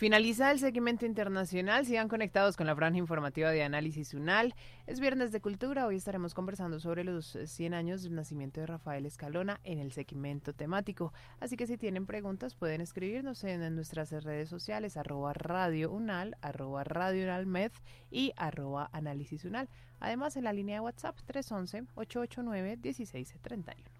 Finaliza el segmento internacional. Sigan conectados con la franja informativa de Análisis UNAL. Es viernes de cultura. Hoy estaremos conversando sobre los 100 años del nacimiento de Rafael Escalona en el segmento temático. Así que si tienen preguntas pueden escribirnos en nuestras redes sociales @Radio UNAL, @Radio UNALmed y @Análisis UNAL. Además en la línea de WhatsApp 311-889-1631.